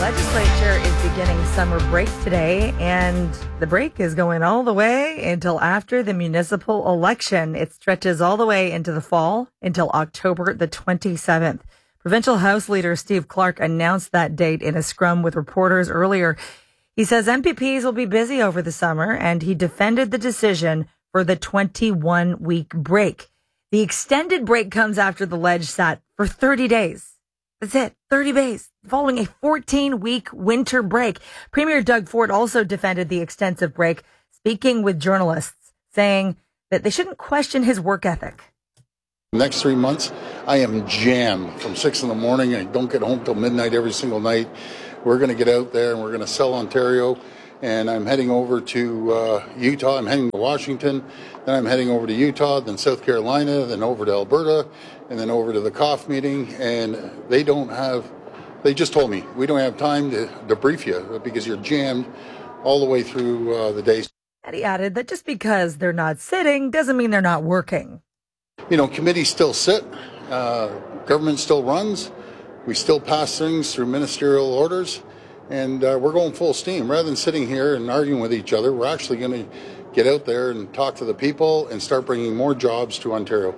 legislature is beginning summer break today, and the break is going all the way until after the municipal election. It stretches all the way into the fall until October the 27th. Provincial House Leader Steve Clark announced that date in a scrum with reporters earlier. He says MPPs will be busy over the summer, and he defended the decision for the 21-week break. The extended break comes after the ledge sat for 30 days. That's it, 30 days, following a 14-week winter break. Premier Doug Ford also defended the extensive break, speaking with journalists, saying that they shouldn't question his work ethic. The next 3 months, I am jammed from 6 in the morning. I don't get home till midnight every single night. We're going to get out there and we're going to sell Ontario. And I'm heading over to Utah. I'm heading to Washington. Then I'm heading over to Utah, then South Carolina, then over to Alberta, and then over to the COF meeting. And they just told me, we don't have time to debrief you because you're jammed all the way through the day. And he added that just because they're not sitting doesn't mean they're not working. You know, committees still sit. Government still runs. We still pass things through ministerial orders. And we're going full steam. Rather than sitting here and arguing with each other, we're actually going to get out there and talk to the people and start bringing more jobs to Ontario.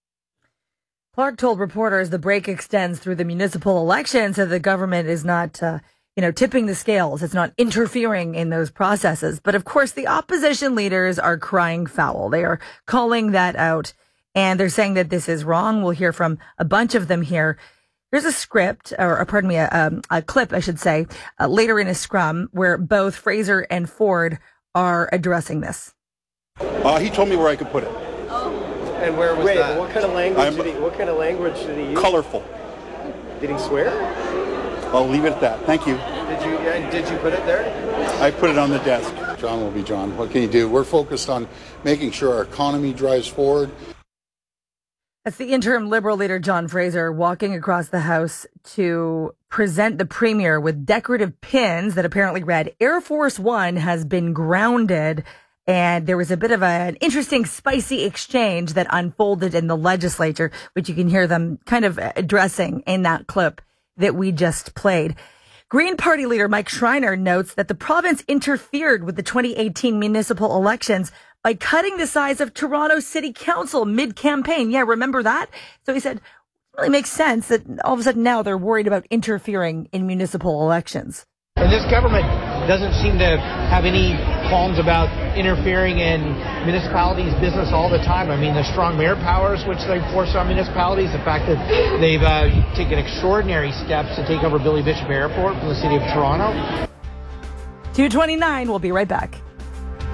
Clark told reporters the break extends through the municipal election, so the government is not, tipping the scales. It's not interfering in those processes. But of course, the opposition leaders are crying foul. They are calling that out, and they're saying that this is wrong. We'll hear from a bunch of them here. Here's a script, a clip, I should say, later in a scrum where both Fraser and Ford are addressing this. He told me where I could put it. Oh. And where was that? What kind of language did he use? Colorful. Did he swear? I'll leave it at that. Thank you. Did you put it there? I put it on the desk. John will be John. What can you do? We're focused on making sure our economy drives forward. That's the interim Liberal leader, John Fraser, walking across the House to present the Premier with decorative pins that apparently read, Air Force One has been grounded. And there was a bit of an interesting, spicy exchange that unfolded in the legislature, which you can hear them kind of addressing in that clip that we just played. Green Party leader Mike Schreiner notes that the province interfered with the 2018 municipal elections by cutting the size of Toronto City Council mid-campaign. Yeah, remember that? So he said, it really makes sense that all of a sudden now they're worried about interfering in municipal elections. And this government doesn't seem to have any qualms about interfering in municipalities' business all the time. I mean, the strong mayor powers which they force on municipalities, the fact that they've taken extraordinary steps to take over Billy Bishop Airport from the city of Toronto. 2:29, we'll be right back.